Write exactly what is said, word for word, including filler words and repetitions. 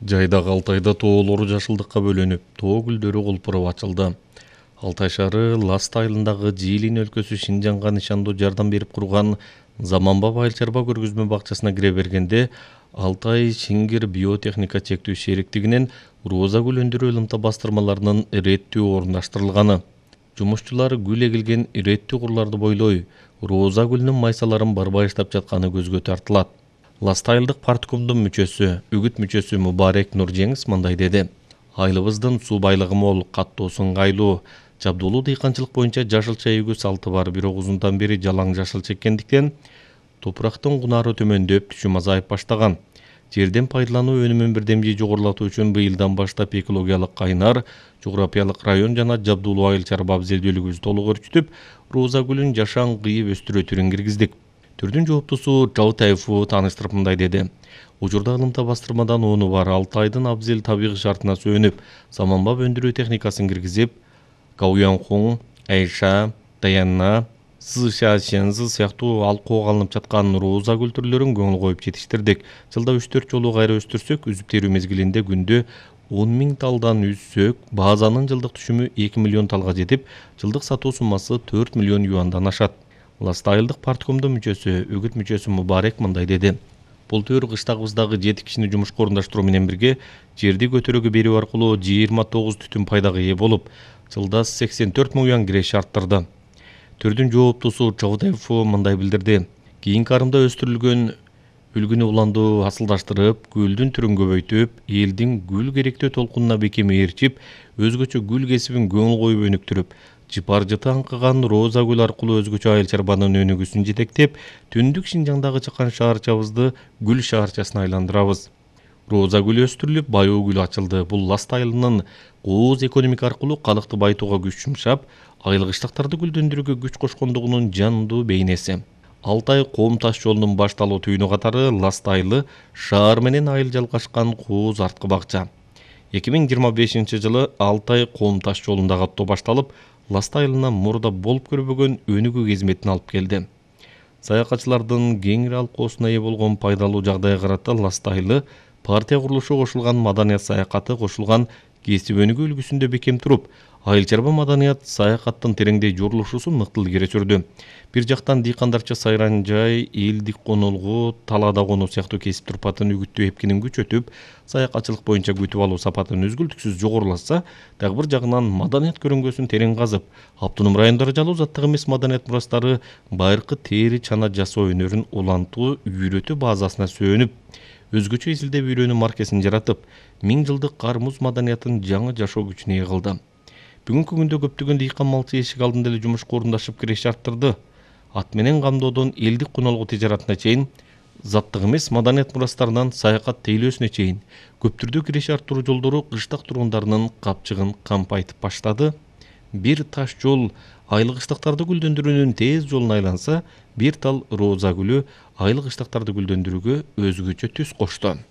Жайдагы Алтайда тоолору жашылдыкка бөлөнүп, тоо гүлдөрү кулпуруп ачылды. Алтай шаары Ласт айылындагы Жиилин өлкөсү Шинжанга нышандуу жардам берип курган заманбап айыл чарба көргөзмө бакчасына кире бергенде Алтай Шингир биотехника чектүү шериктигинен роза гүл өндүрүү ылымта бастырмаларынын реттүү орундаштырылганы. Жумушчулар гүл эгилген реттүү курларды бойлой роза гүлүнүн майсаларын барбай иштеп жатканы көзгө тартылат. Ласт айылдык парткомдун мүчөсү, үгүт мүчөсү Мубарек Нуржеңиз мындай деди. Айылыбыздын суу байлыгы мол, каттоосу ыңгайлуу, жабдуулуу дыйканчылык боюнча жашылча эгүү салты бар, бирок узундан бери жалаң жашыл чеккендиктен топурактын кунары төмөндөп, түшүм азайып баштаган. Жерден пайдалануу өнүмүн бирдемжий жогорулатуу үчүн быйылдан баштап экологиялык кайнар, жографиялык район жана жабдуулуу айыл чарба абзелдүүлүгүбүздү толук өрчүтүп, роза гүлүн жашан кыйып өстүрүү түрүн киргиздик. Түрдүн жооптусу Чаутаеву тааныштырып мындай деди. Учурда ылымта бастырмадан ону бар Алтайдын абзел табигый шартына сөөнүп, заманбап өндүрүү техникасын киргизип, Кауянхун, Айша, Таянна, Сышашензы сыяктуу алкоого алынып жаткан роза гүл түрлөрүн көңүл коюп жетиштирдик. Жылда үч төрт жолу кайра өстүрсөк, үзүп терүү мезгилинде күндө он миң талдан үзсөк, баазанын жылдык түшүмү эки миллион талга жетип, жылдык сатуу суммасы төрт миллион юандан ашат. Ласт айылдык парткомдун мүчөсү, үгүт мүчөсү Мубарек мындай деди. Бул төр кыштагыбыздагы жети кишини жумушка орундаштыруу менен бирге жерди көтөрөгө берүү аркылуу жыйырма тогуз түтүн пайдага ээ болуп, жылда сексен төрт миң юан киреше арттырды. Төрдүн жооптусу Чаутаеву мындай билдирди. Кийинки арымда өстүрүлгөн үлгүнү уландуу асылдаштырып, гүлдүн түрүн көбөйтүп, элдин гүл керектөө толкунуна бекем ээрчип, өзгөчө гүл кесибин көңүл коюп өнүктүрүп, жыпар жыты аңкыган роза гүл аркылуу өзгөчө айыл чарбанын өнүгүүсүн жетектеп, түндүк Шинжаңдагы чакан шаарчабызды гүл шаарчасына айландырабыз. Роза гүлү өстүрүлүп, байоо гүлү ачылды. Бул Ласт айылынын кооз экономика аркылуу калыкты байтууга күч жумшап, айыл кыштактарды гүлдөндүрүүгө күч кошкондугунун жандуу бейнеси. Алтай Коом таш жолунун башталуу түйүнү катары Ласт айылы шаар менен айыл жалгашкан кооз арткы бакча. эки миң жыйырма бешинчи жылы Алтай Коом таш жолундагы аттоо башталып, Ласт айылына мурда болуп көрбөгөн өнүгүү кызметін алып келди. Саякатчылардын кеңири алкоосуна ээ болгон пайдалуу жагдайга карата Ласт айылы партия курулушу кошулган маданият саякаты кошулган кесип өнүгүү үлгүсүндө бекем туруп, айыл чарба маданият саякаттын тереңдей журулушусун мыкты илгери сүрдү. Бир жактан дыйкандарча сайран жай, элдик конолгу, талаада конуу сыяктуу кесип турпатын үгүттөө эпкинин күчөтүп, саякатчылык боюнча күтүп алуу сапатын үзгүлтүксүз жогорулатса, дагы бир жагынан маданият көрүнгөсүн терең казып, автоном райондор жалуу заттык эмес маданият мурастары байыркы тери чана жасоо өнөрүн улантуу үйрөтүү базасына сөөнүп, өзгөчө изилдеп үйрөнүү маркесин жаратып, миң жылдык кармуз маданиятын жаңы жашоо күчүнө ээ кылды. Бүгүнкү күндө көптөгөн дыйкан малчы эшик алдында эле жумушка орундашып киреше арттырды. Ат менен камдоодон элдик конолгу тижаратына чейин, заттык эмес маданият мурастарынан саякат тейлөөсүнө чейин көптүрдө киреше арттыруу жолдору кыштак тургундарынын капчыгын кампайтып баштады. Бир таш жол айыл кыштактарды гүлдөндүрүүнүн тез жолуна айланса, бир тал роза гүлү айыл кыштактарды гүлдөндүрүүгө өзгөчө түс кошту.